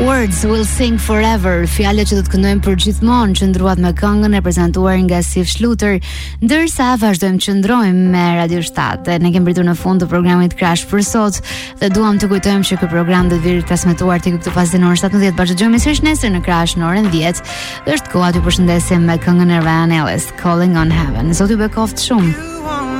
Words will sing forever, fjalët që do të këndojmë për gjithmonë, qëndruat me këngën e prezantuar nga Sif Schluter, ndërsa vazhdojmë të qëndrojmë me Radio 7. Dhe ne kemi pritur në fund të programit Crash për sot dhe duam të kujtojmë që ky program do të vijë transmetuar tek këtu pas orës 17. Bashkëdëgjojmë sërish nesër në Crash në orën 10. Dhe është koha t'ju përshëndesim me këngën e Ryan Ellis, Calling on Heaven. Zoti ju bekoft shumë.